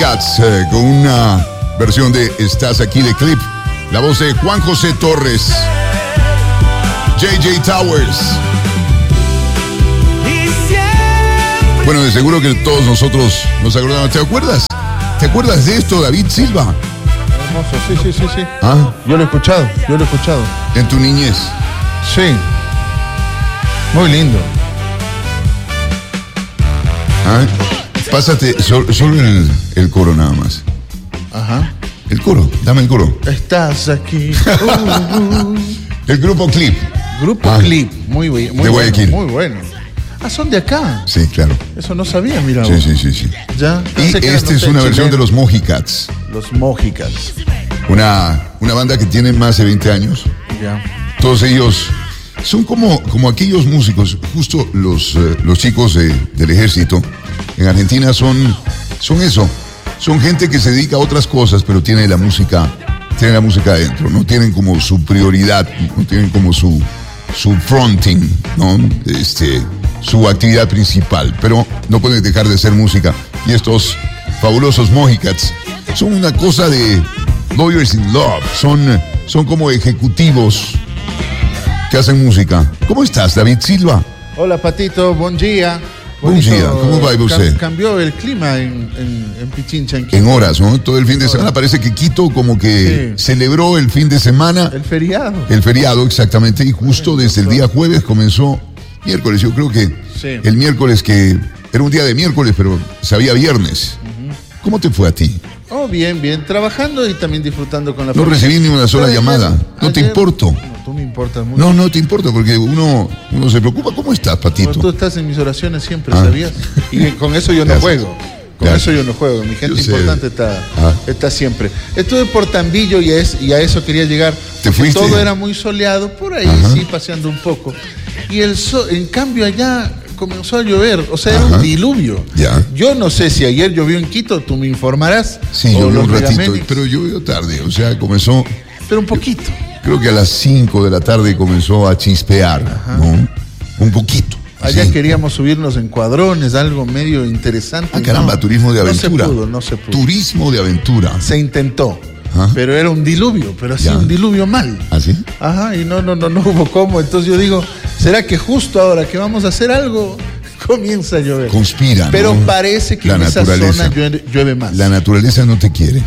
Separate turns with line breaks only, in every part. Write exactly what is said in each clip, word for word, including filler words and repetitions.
Mojicats eh, con una versión de Estás Aquí de Clip. La voz de Juan José Torres, J J Towers. Bueno, de seguro que todos nosotros nos acordamos. ¿Te acuerdas? ¿Te acuerdas de esto, David Silva?
Hermoso, sí, sí, sí, sí.
¿Ah?
Yo lo he escuchado, yo lo he escuchado.
En tu niñez.
Sí. Muy lindo.
¿Ah? Pásate solo, solo el, el coro nada más.
Ajá.
El coro, dame el coro.
Estás aquí. Uh, uh.
El grupo Clip.
Grupo
Ah.
Clip, muy, muy, muy
De Guayaquil.
bueno, muy bueno. Ah, son de acá.
Sí, claro.
Eso no sabía, mira.
Sí,
vos.
sí, sí, sí.
Ya.
Y
Pensé que eran,
esta
no
es
sé,
una versión de
chilenos.
los Mojicats.
Los Mojicats.
Una, una banda que tiene más de veinte años.
Ya.
Todos ellos son como, como aquellos músicos, justo los, eh, los chicos de- del ejército en Argentina son, son eso. Son gente que se dedica a otras cosas, pero tiene la música, tiene la música adentro. No tienen como su prioridad, no tienen como su, su fronting, ¿no? Este, su actividad principal, pero no pueden dejar de ser música. Y estos fabulosos Mojicats son una cosa de Lawyers in Love, son, son como ejecutivos que hacen música. ¿Cómo estás, David Silva?
Hola, Patito, buen día.
Buen
Bonito.
día, ¿cómo va usted?
Cam- cambió el clima en, en, en Pichincha. En,
En
Quito.
horas, ¿no? Todo el fin de semana. Parece que Quito como que
Sí.
celebró el fin de semana,
El feriado.
el feriado exactamente, y justo desde el día jueves comenzó miércoles. Yo creo que
Sí.
el miércoles, que era un día de miércoles, pero sabía viernes. ¿Cómo te fue a ti?
Oh, bien, bien. Trabajando y también disfrutando con la
No
familia.
recibí ni una sola
Pero
llamada.
ayer-
¿No te
ayer-
importo?
No, tú me importas mucho.
No, no te importa, porque uno, uno se preocupa. ¿Cómo estás,
Pero tú
Patito?
estás en mis oraciones siempre,
Ah.
¿sabías? Y con eso yo no
Gracias.
juego. Con
Gracias.
eso yo no juego. Mi gente
Yo sé.
importante está,
Ah.
está siempre. Estuve por Tambillo y a, es- y a eso quería llegar.
¿Te
porque
fuiste?
Todo era muy soleado. Por ahí
Ajá.
sí, paseando un poco. Y el sol, en cambio allá comenzó a llover. O sea, era
Ajá.
un diluvio.
Ya.
Yo no sé si ayer llovió en Quito, tú me informarás.
Sí,
o
yo vi
los
un ratito,
Megamenix,
pero llovió tarde. O sea, comenzó,
pero un poquito.
creo que a las cinco de la tarde comenzó a chispear, ¿no? Un poquito.
Allá
sí.
queríamos subirnos en cuadrones, algo medio interesante.
Ah, caramba,
No,
turismo de aventura.
No se pudo, no se pudo.
Turismo de aventura.
Se intentó,
Ajá.
pero era un diluvio, pero así
Ya.
un diluvio mal.
¿Así?
Ajá, y no, no, no, no hubo cómo. Entonces yo digo, ¿será que justo ahora que vamos a hacer algo comienza a llover?
Conspira,
Pero
¿no?
parece que
La
en esa
naturaleza.
zona llueve, llueve más.
La naturaleza no te quiere.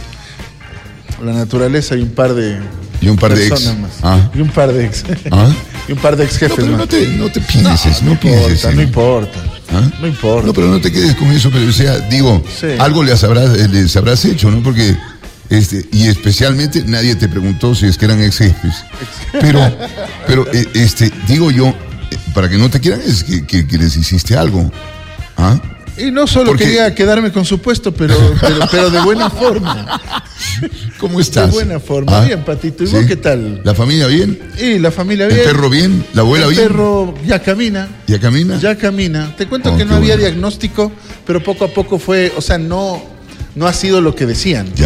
La naturaleza y un par de
Y un par de ex.
personas más.
Ah.
Y un par de ex.
Ah.
Y un par de ex
No,
jefes
pero
más.
no te, no te pienses, no,
no
pienses.
importa,
en-
no importa.
¿Ah?
No importa.
No, pero no te quedes con eso, pero o sea, digo,
Sí.
algo les habrás, eh, les habrás hecho, ¿no? Porque, este, y especialmente nadie te preguntó si es que eran ex jefes. Pero, pero, eh, este, digo yo, eh, para que no te quieran es que, que- que les hiciste algo. ¿Ah?
Y no solo
Porque-
quería quedarme con su puesto, pero, pero, pero de buena forma.
¿Cómo estás?
De buena forma.
¿Ah?
Bien, Patito. ¿Y vos qué tal?
¿La familia bien?
Y la familia
¿El
bien.
perro bien? ¿La abuela
El
bien?
perro ya camina.
¿Ya camina?
Ya camina. Te cuento
Oh,
que
qué
no había
bueno.
diagnóstico, pero poco a poco fue, o sea, no, no ha sido lo que decían.
Ya.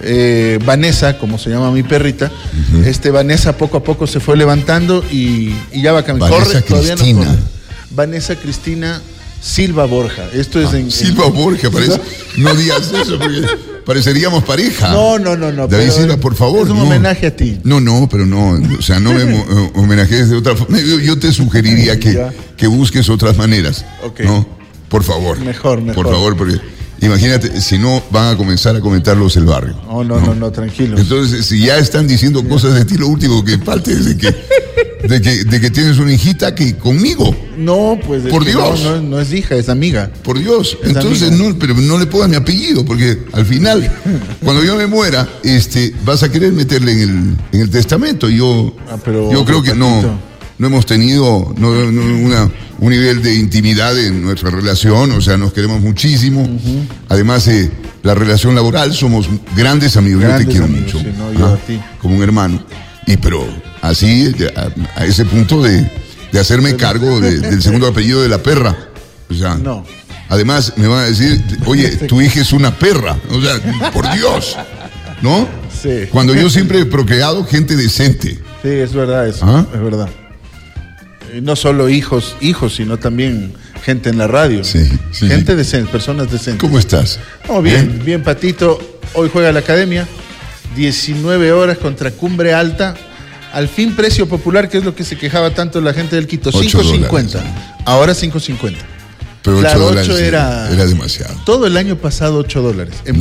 Eh, Vanessa, como se llama mi perrita, este Vanessa poco a poco se fue levantando y, y ya va a caminar.
Vanessa
todavía no
Cristina.
corre. Vanessa Cristina Silva Borja. Esto es en, en-
Silva Borja, parece. No digas eso, porque pareceríamos pareja.
No, no, no, no.
David
pero
Silva, por favor.
Es un
no.
homenaje a ti.
No, no, pero no, o sea, no me mo- eh, homenajees de otra forma. Yo, yo te sugeriría que,
Ya.
que busques otras maneras.
Ok.
¿No? Por favor.
Mejor, mejor.
Por favor, porque imagínate, si no, van a comenzar a comentarlos el barrio.
No, no, no, no, tranquilo.
Entonces, si ya están diciendo cosas de ti, lo último que falta es de que, de que, de que tienes una hijita que conmigo.
No, pues. es
Por
que
Dios.
No, no, no es hija, es amiga.
Por Dios.
Es
Entonces,
amiga.
no, pero no le pongas mi apellido, porque al final, cuando yo me muera, este, vas a querer meterle en el, en el testamento. Y yo,
Ah, pero,
yo creo que no,
Patito.
no hemos tenido no, no, una, un nivel de intimidad en nuestra relación, o sea, nos queremos muchísimo. Además, eh, la relación laboral, somos grandes amigos. yo
Grandes
te quiero
amigos,
mucho.
sí, no, yo a ti.
Como un hermano. Y pero así, a, a ese punto de, de hacerme cargo de- del segundo apellido de la perra. O sea,
No.
además me van a decir, oye, tu hija es una perra. O sea, por Dios. ¿No?
Sí.
Cuando yo siempre he procreado gente decente.
Sí, es verdad eso,
¿Ah?
es verdad. Y no solo hijos, hijos, sino también gente en la radio.
Sí, sí,
gente
sí.
decente, personas decentes.
¿Cómo estás?
Oh, bien, bien, bien, Patito. Hoy juega la Academia. diecinueve horas contra Cumbre Alta. Al fin precio popular, que es lo que se quejaba tanto la gente del Quito. cinco cincuenta. Ahora cinco cincuenta.
Pero
Claro,
ocho dólares
ocho era,
era demasiado.
Todo el año pasado ocho dólares. En